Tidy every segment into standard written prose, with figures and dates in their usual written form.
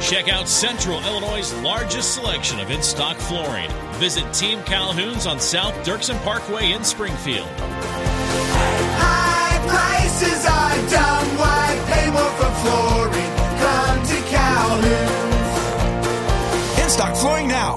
Check out Central Illinois' largest selection of in-stock flooring. Visit Team Calhoun's on South Dirksen Parkway in Springfield. High prices are dumb. Why pay more for flooring? Come to Calhoun's. In-stock flooring now.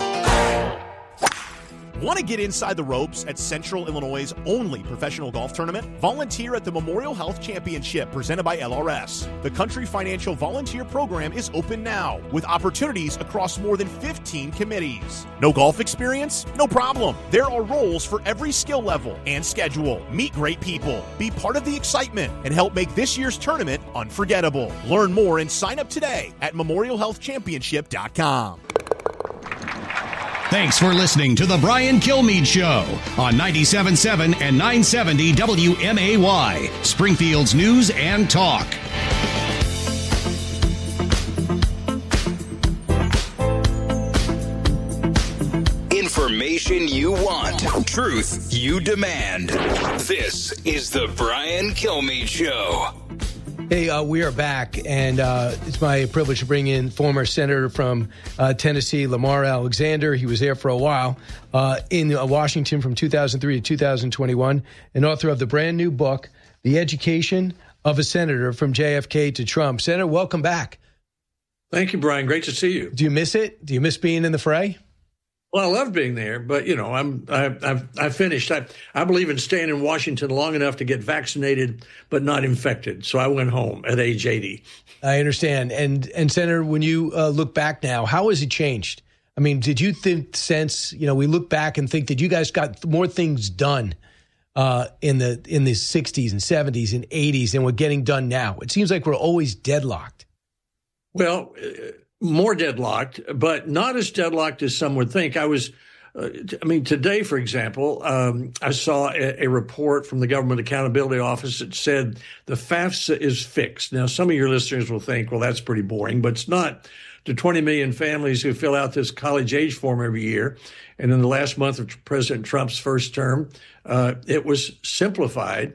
Want to get inside the ropes at Central Illinois' only professional golf tournament? Volunteer at the Memorial Health Championship presented by LRS. The Country Financial Volunteer Program is open now with opportunities across more than 15 committees. No golf experience? No problem. There are roles for every skill level and schedule. Meet great people, be part of the excitement, and help make this year's tournament unforgettable. Learn more and sign up today at memorialhealthchampionship.com. Thanks for listening to The Brian Kilmeade Show on 97.7 and 970 WMAY, Springfield's news and talk. Information you want, truth you demand. This is The Brian Kilmeade Show. Hey, we are back, and it's my privilege to bring in former senator from Tennessee, Lamar Alexander. He was there for a while in Washington from 2003 to 2021, and author of the brand new book, The Education of a Senator from JFK to Trump. Senator, welcome back. Thank you, Brian. Great to see you. Do you miss it? Do you miss being in the fray? Well, I love being there, but I've finished. I believe in staying in Washington long enough to get vaccinated, but not infected. So I went home at age 80. I understand. And Senator, when you look back now, how has it changed? I mean, did you sense, we look back and think that you guys got more things done in the 60s and 70s and 80s than we're getting done now? It seems like we're always deadlocked. Well, more deadlocked, but not as deadlocked as some would think. Today, for example, I saw a report from the Government Accountability Office that said the FAFSA is fixed. Now, some of your listeners will think, well, that's pretty boring, but it's not. To 20 million families who fill out this college age form every year. And in the last month of President Trump's first term, it was simplified.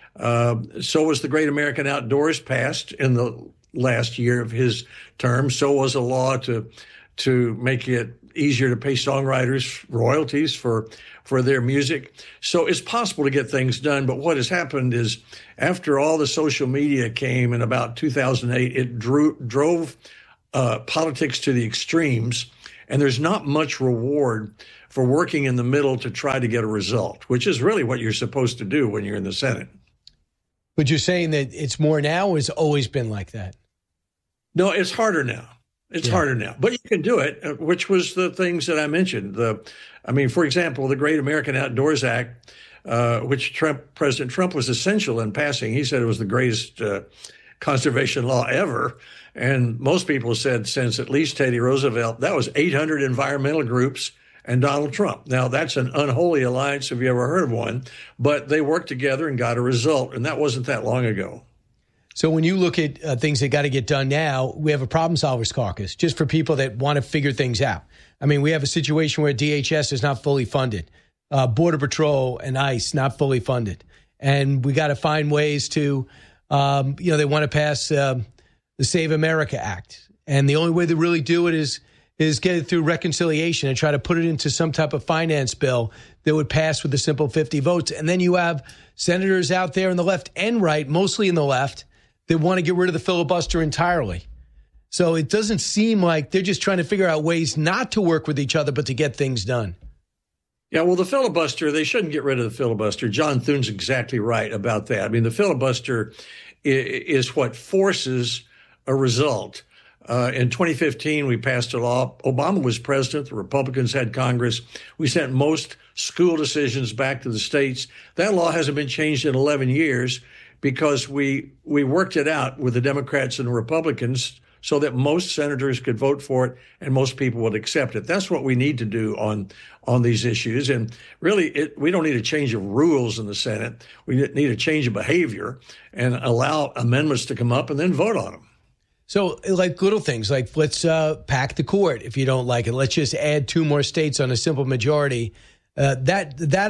So was the Great American Outdoors passed in the last year of his term. So was a law to make it easier to pay songwriters royalties for their music. So it's possible to get things done. But what has happened is after all the social media came in about 2008, it drove politics to the extremes. And there's not much reward for working in the middle to try to get a result, which is really what you're supposed to do when you're in the Senate. But you're saying that it's more now, or it's always been like that? No, it's harder now. It's harder now, but you can do it, which was the things that I mentioned. For example, the Great American Outdoors Act, which President Trump was essential in passing. He said it was the greatest conservation law ever. And most people said since at least Teddy Roosevelt, that was 800 environmental groups and Donald Trump. Now, that's an unholy alliance, if you ever heard of one, but they worked together and got a result, and that wasn't that long ago. So when you look at things that got to get done now, we have a problem solvers caucus just for people that want to figure things out. I mean, we have a situation where DHS is not fully funded, Border Patrol and ICE not fully funded. And we got to find ways to, they want to pass the Save America Act. And the only way to really do it is get it through reconciliation and try to put it into some type of finance bill that would pass with a simple 50 votes. And then you have senators out there on the left and right, mostly in the left, that want to get rid of the filibuster entirely. So it doesn't seem like they're just trying to figure out ways not to work with each other, but to get things done. Yeah, well, the filibuster, they shouldn't get rid of the filibuster. John Thune's exactly right about that. I mean, the filibuster is what forces a result. In 2015, we passed a law. Obama was president. The Republicans had Congress. We sent most school decisions back to the states. That law hasn't been changed in 11 years because we worked it out with the Democrats and the Republicans so that most senators could vote for it and most people would accept it. That's what we need to do on these issues. And really, we don't need a change of rules in the Senate. We need a change of behavior and allow amendments to come up and then vote on them. So like little things, like let's pack the court if you don't like it. Let's just add 2 more states on a simple majority. That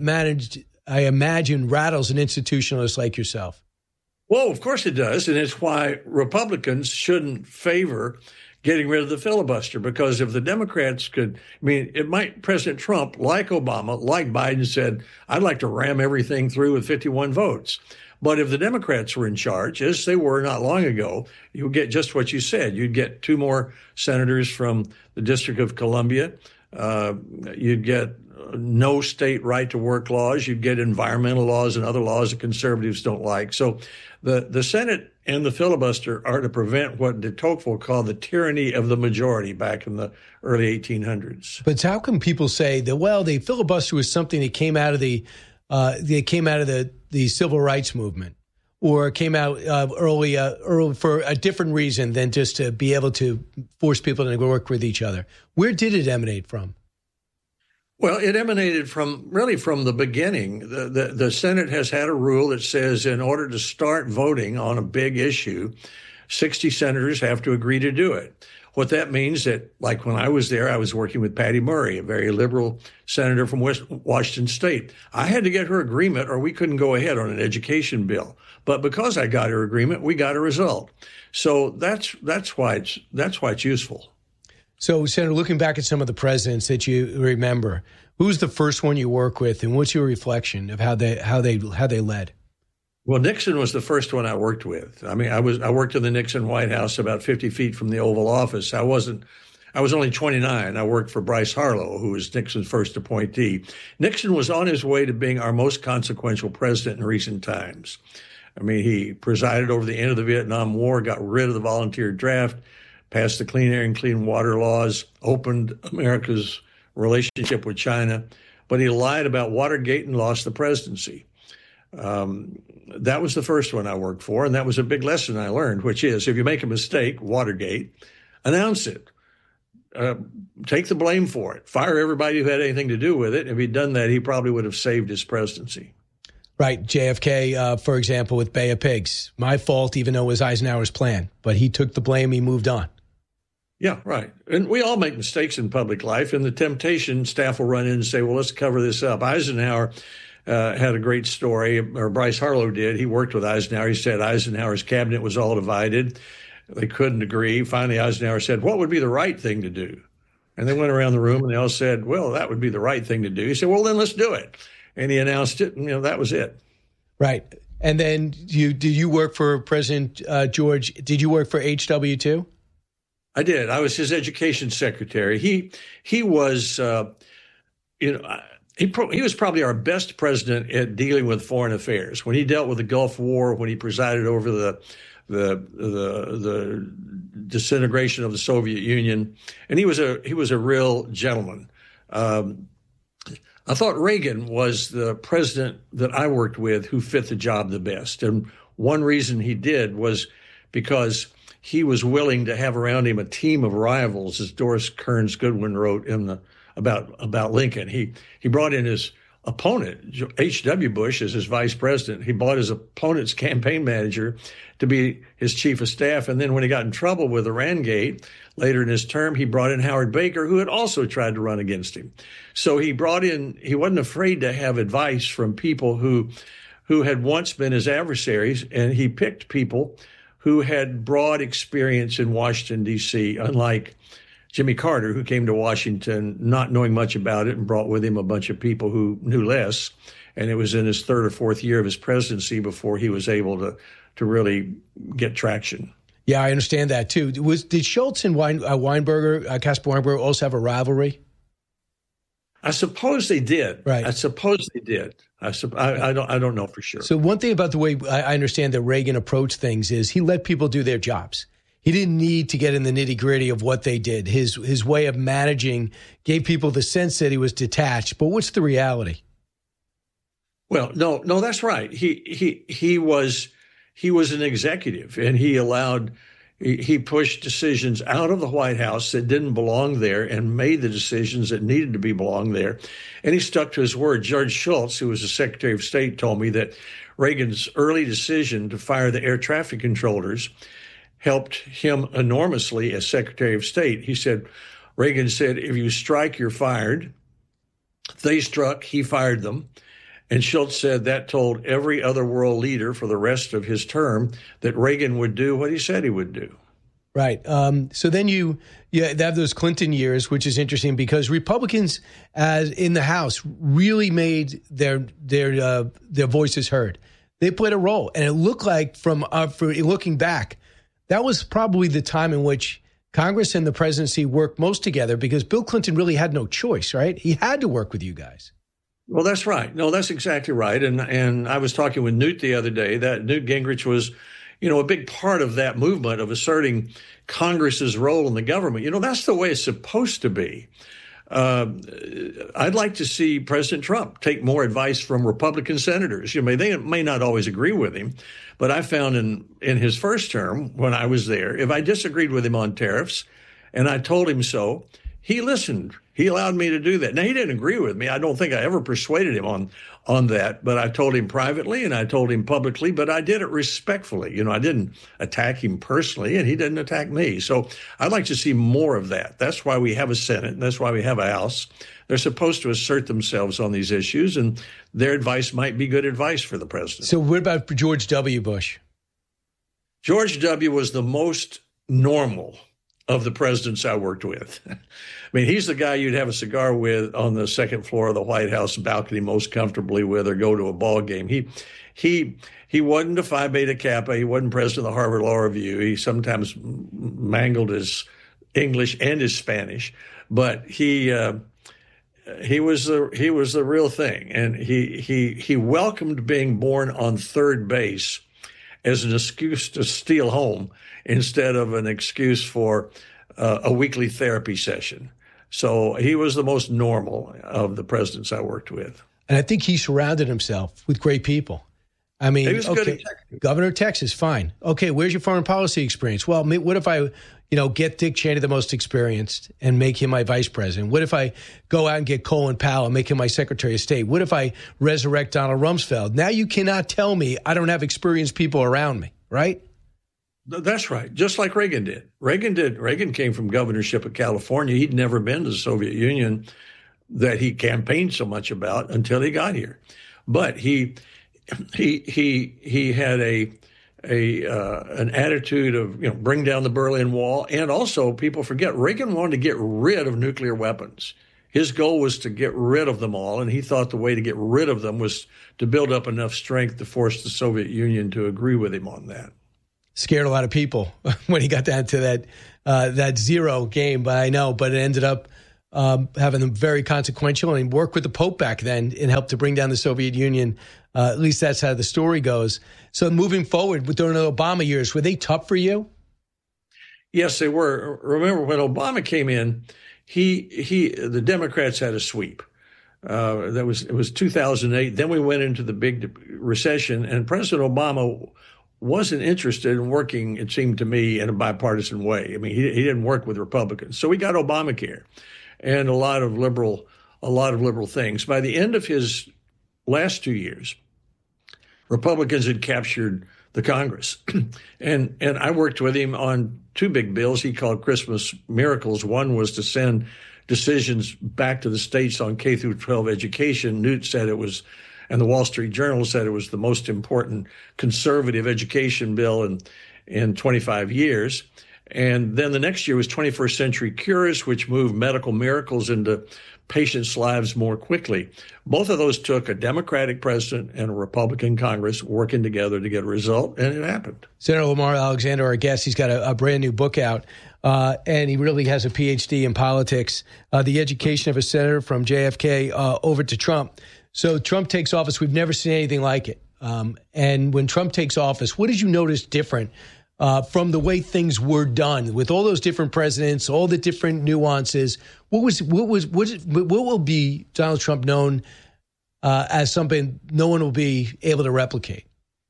I imagine rattles an institutionalist like yourself. Well, of course it does. And it's why Republicans shouldn't favor getting rid of the filibuster, because if the Democrats could, President Trump, like Obama, like Biden, said, I'd like to ram everything through with 51 votes. But if the Democrats were in charge, as they were not long ago, you would get just what you said. You'd get 2 more senators from the District of Columbia. You'd get no state right to work laws. You'd get environmental laws and other laws that conservatives don't like. So the Senate and the filibuster are to prevent what de Tocqueville called the tyranny of the majority back in the early 1800s. But how can people say that, well, the filibuster was something that came out of the civil rights movement, or came out early for a different reason than just to be able to force people to work with each other? Where did it emanate from? Well, it emanated from the beginning. The Senate has had a rule that says in order to start voting on a big issue, 60 senators have to agree to do it. What that means that, like when I was there, I was working with Patty Murray, a very liberal senator from Washington State. I had to get her agreement or we couldn't go ahead on an education bill. But because I got her agreement, we got a result. So that's why it's useful. So, Senator, looking back at some of the presidents that you remember, who's the first one you work with, and what's your reflection of how they led? Well, Nixon was the first one I worked with. I worked in the Nixon White House about 50 feet from the Oval Office. I was only 29. I worked for Bryce Harlow, who was Nixon's first appointee. Nixon was on his way to being our most consequential president in recent times. He presided over the end of the Vietnam War, got rid of the volunteer draft, passed the Clean Air and Clean Water laws, opened America's relationship with China, but he lied about Watergate and lost the presidency. That was the first one I worked for, and that was a big lesson I learned, which is if you make a mistake, Watergate, announce it. Take the blame for it. Fire everybody who had anything to do with it. If he'd done that, he probably would have saved his presidency. Right. JFK, for example, with Bay of Pigs. My fault, even though it was Eisenhower's plan. But he took the blame. He moved on. Yeah, right. And we all make mistakes in public life. And the temptation, staff will run in and say, well, let's cover this up. Eisenhower had a great story, or Bryce Harlow did. He worked with Eisenhower. He said Eisenhower's cabinet was all divided. They couldn't agree. Finally, Eisenhower said, what would be the right thing to do? And they went around the room and they all said, well, that would be the right thing to do. He said, well, then let's do it. And he announced it, and that was it. Right. And then did you work for President George? Did you work for H.W. too? I did. I was his education secretary. He was, he was probably our best president at dealing with foreign affairs. When he dealt with the Gulf War, when he presided over the disintegration of the Soviet Union, and he was a real gentleman. I thought Reagan was the president that I worked with who fit the job the best. And one reason he did was because he was willing to have around him a team of rivals, as Doris Kearns Goodwin wrote about Lincoln. He brought in his opponent, H.W. Bush, as his vice president. He brought his opponent's campaign manager to be his chief of staff. And then when he got in trouble with Irangate, later in his term, he brought in Howard Baker, who had also tried to run against him. So he wasn't afraid to have advice from people who had once been his adversaries, and he picked people who had broad experience in Washington, D.C., unlike Jimmy Carter, who came to Washington not knowing much about it and brought with him a bunch of people who knew less. And it was in his third or fourth year of his presidency before he was able to really get traction. Yeah, I understand that, too. Did Schultz and Caspar Weinberger also have a rivalry? I suppose they did. Right. I suppose they did. I don't know for sure. So one thing about the way I understand that Reagan approached things is he let people do their jobs. He didn't need to get in the nitty-gritty of what they did. His way of managing gave people the sense that he was detached. But what's the reality? Well, no, that's right. He was an executive, and he pushed decisions out of the White House that didn't belong there and made the decisions that needed to belong there. And he stuck to his word. George Shultz, who was the Secretary of State, told me that Reagan's early decision to fire the air traffic controllers helped him enormously as Secretary of State. He said, Reagan said, if you strike, you're fired. They struck, he fired them. And Shultz said that told every other world leader for the rest of his term that Reagan would do what he said he would do. Right. So then you have those Clinton years, which is interesting because Republicans as in the House really made their voices heard. They played a role. And it looked like from looking back, that was probably the time in which Congress and the presidency worked most together because Bill Clinton really had no choice, right? He had to work with you guys. Well, that's right. No, that's exactly right. And I was talking with Newt the other day that Newt Gingrich was, a big part of that movement of asserting Congress's role in the government. That's the way it's supposed to be. I'd like to see President Trump take more advice from Republican senators. They may not always agree with him, but I found in his first term when I was there, if I disagreed with him on tariffs and I told him so, he listened. He allowed me to do that. Now, he didn't agree with me. I don't think I ever persuaded him on that, but I told him privately and I told him publicly, but I did it respectfully. I didn't attack him personally and he didn't attack me. So I'd like to see more of that. That's why we have a Senate and that's why we have a House. They're supposed to assert themselves on these issues and their advice might be good advice for the president. So what about George W. Bush? George W. was the most normal of the presidents I worked with. He's the guy you'd have a cigar with on the second floor of the White House balcony most comfortably with or go to a ball game. He wasn't a Phi Beta Kappa. He wasn't president of the Harvard Law Review. He sometimes mangled his English and his Spanish, but he was the real thing. And he welcomed being born on third base as an excuse to steal home instead of an excuse for a weekly therapy session. So he was the most normal of the presidents I worked with. And I think he surrounded himself with great people. He was good at Governor of Texas, fine. Okay, where's your foreign policy experience? Well, what if I, get Dick Cheney, the most experienced, and make him my vice president? What if I go out and get Colin Powell and make him my Secretary of State? What if I resurrect Donald Rumsfeld? Now you cannot tell me I don't have experienced people around me, right? That's right. Just like Reagan did. Reagan came from governorship of California. He'd never been to the Soviet Union that he campaigned so much about until he got here. But he had an attitude of, bring down the Berlin Wall. And also people forget Reagan wanted to get rid of nuclear weapons. His goal was to get rid of them all. And he thought the way to get rid of them was to build up enough strength to force the Soviet Union to agree with him on that. Scared a lot of people when he got down to that zero game, but it ended up having them very consequential, and he worked with the Pope back then and helped to bring down the Soviet Union. At least that's how the story goes. So moving forward, during the Obama years, were they tough for you? Yes, they were. Remember when Obama came in, the Democrats had a sweep. It was 2008. Then we went into the big recession, and President Obama wasn't interested in working, it seemed to me, in a bipartisan way. He didn't work with Republicans. So we got Obamacare and a lot of liberal things. By the end of his last 2 years, Republicans had captured the Congress. and I worked with him on two big bills he called Christmas miracles. One was to send decisions back to the states on K through 12 education. Newt said it was, and the Wall Street Journal said it was the most important conservative education bill in 25 years. And then the next year was 21st Century Cures, which moved medical miracles into patients' lives more quickly. Both of those took a Democratic president and a Republican Congress working together to get a result, and it happened. Senator Lamar Alexander, our guest, he's got a brand new book out, and he really has a PhD in politics. The Education of a Senator from JFK over to Trump. So Trump takes office. We've never seen anything like it. And when Trump takes office, what did you notice different from the way things were done with all those different presidents, all the different nuances? What will be Donald Trump known as something no one will be able to replicate?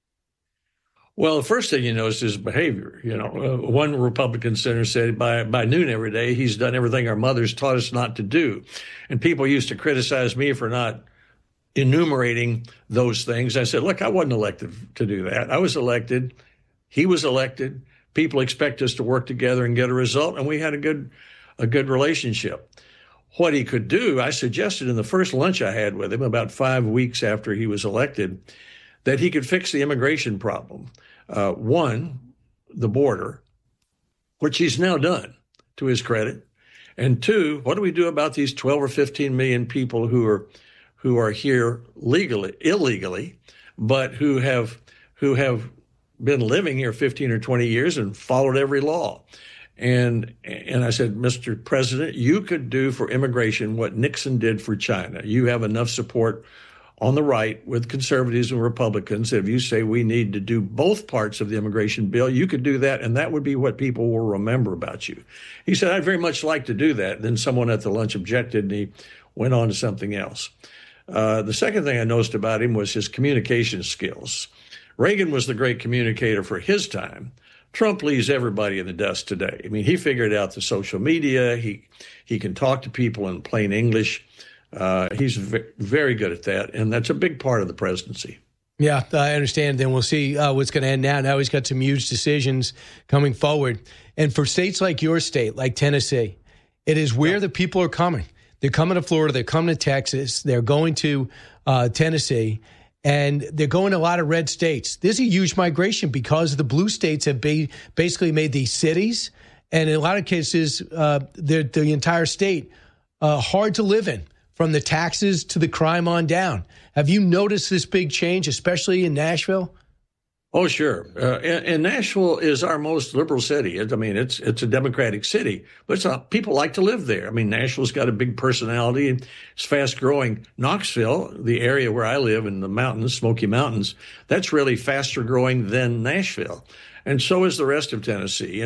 Well, the first thing you notice is behavior. One Republican senator said by noon every day, he's done everything our mothers taught us not to do. And people used to criticize me for not enumerating those things. I said, look, I wasn't elected to do that. I was elected. He was elected. People expect us to work together and get a result, and we had a good relationship. What he could do, I suggested in the first lunch I had with him about 5 weeks after he was elected, that he could fix the immigration problem. One, the border. which he's now done, to his credit. And two, what do we do about these 12 or 15 million people who are here illegally, but who have been living here 15 or 20 years and followed every law? And I said, Mr. President, you could do for immigration what Nixon did for China. You have enough support on the right with conservatives and Republicans. If you say we need to do both parts of the immigration bill, you could do that, and that would be what people will remember about you. He said, I'd very much like to do that. Then someone at the lunch objected, and he went on to something else. The second thing I noticed about him was his communication skills. Reagan was the great communicator for his time. Trump leaves everybody in the dust today. I mean, he figured out the social media. He can talk to people in plain English. He's very good at that, and that's a big part of the presidency. Yeah, I understand. Then we'll see what's going to end now. Now he's got some huge decisions coming forward. And for states like your state, like Tennessee, it is where the people are coming. They're coming to Florida. They're coming to Texas. They're going to Tennessee. And they're going to a lot of red states. There's a huge migration because the blue states have basically made these cities, and in a lot of cases, the entire state hard to live in, from the taxes to the crime on down. Have you noticed this big change, especially in Nashville? Oh, sure. And Nashville is our most liberal city. I mean, it's a Democratic city, but people like to live there. I mean, Nashville's got a big personality. It's fast growing. Knoxville, the area where I live in the mountains, Smoky Mountains, that's really faster growing than Nashville. And so is the rest of Tennessee.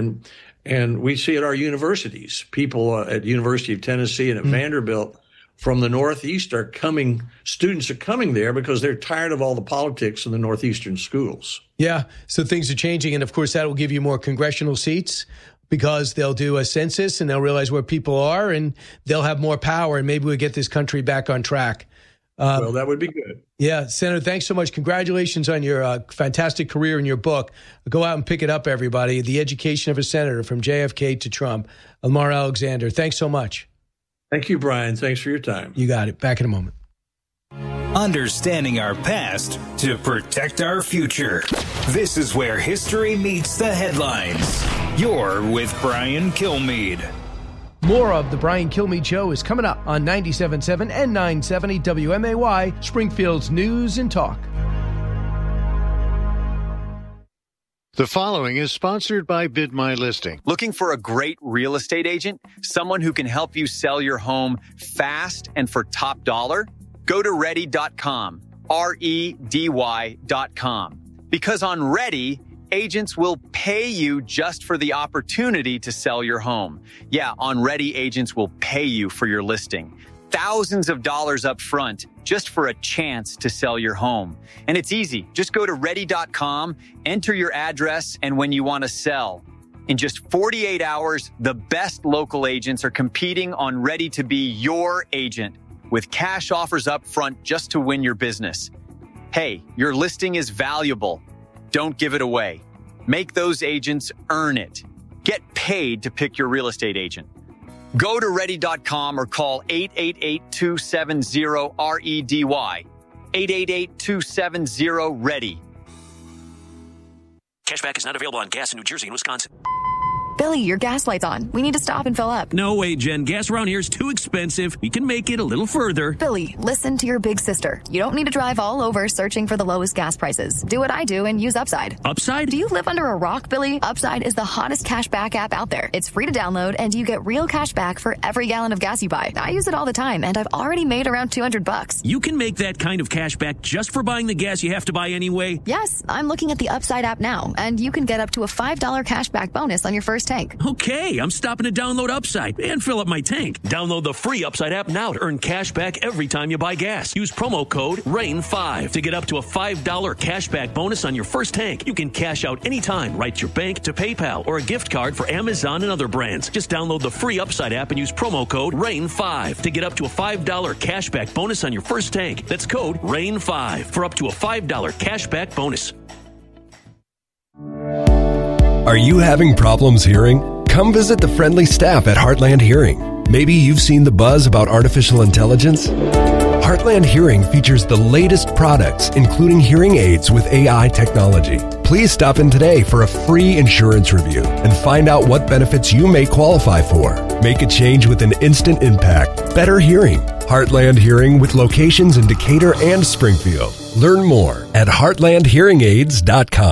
And we see at our universities, people at University of Tennessee and at Vanderbilt from the Northeast students are coming there because they're tired of all the politics in the Northeastern schools. Yeah, so things are changing. And, of course, that will give you more congressional seats because they'll do a census and they'll realize where people are and they'll have more power, and maybe we'll get this country back on track. Well, that would be good. Yeah, Senator, thanks so much. Congratulations on your fantastic career and your book. Go out and pick it up, everybody. The Education of a Senator, from JFK to Trump. Lamar Alexander, thanks so much. Thank you, Brian. Thanks for your time. You got it. Back in a moment. Understanding our past to protect our future. This is where history meets the headlines. You're with Brian Kilmeade. More of the Brian Kilmeade Show is coming up on 97.7 and 970 WMAY, Springfield's News and Talk. The following is sponsored by Bid My Listing. Looking for a great real estate agent? Someone who can help you sell your home fast and for top dollar? Go to Ready.com, REDY.com. Because on Ready, agents will pay you just for the opportunity to sell your home. Yeah, on Ready, agents will pay you for your listing. Thousands of dollars up front just for a chance to sell your home. And it's easy. Just go to Ready.com, enter your address, and when you want to sell. In just 48 hours, the best local agents are competing on Ready to be your agent with cash offers up front just to win your business. Hey, your listing is valuable. Don't give it away. Make those agents earn it. Get paid to pick your real estate agent. Go to Ready.com or call 888-270-REDY. 888-270-READY. Cashback is not available on gas in New Jersey and Wisconsin. Billy, your gas light's on. We need to stop and fill up. No way, Jen. Gas around here is too expensive. We can make it a little further. Billy, listen to your big sister. You don't need to drive all over searching for the lowest gas prices. Do what I do and use Upside. Upside? Do you live under a rock, Billy? Upside is the hottest cashback app out there. It's free to download, and you get real cash back for every gallon of gas you buy. I use it all the time, and I've already made around $200. You can make that kind of cash back just for buying the gas you have to buy anyway? Yes, I'm looking at the Upside app now, and you can get up to a $5 cashback bonus on your first tank. Okay, I'm stopping to download Upside and fill up my tank. Download the free Upside app now to earn cash back every time you buy gas. Use promo code RAIN5 to get up to a $5 cash back bonus on your first tank. You can cash out anytime right to your bank, to PayPal, or a gift card for Amazon and other brands. Just download the free Upside app and use promo code RAIN5 to get up to a $5 cash back bonus on your first tank. That's code RAIN5 for up to a $5 cash back bonus. Are you having problems hearing? Come visit the friendly staff at Heartland Hearing. Maybe you've seen the buzz about artificial intelligence. Heartland Heartland Hearing features the latest products, including hearing aids with AI technology. Please stop in today for a free insurance review and find out what benefits you may qualify for. Make a change with an instant impact. Better hearing. Heartland Hearing with locations in Decatur and Springfield. Learn more at heartlandhearingaids.com.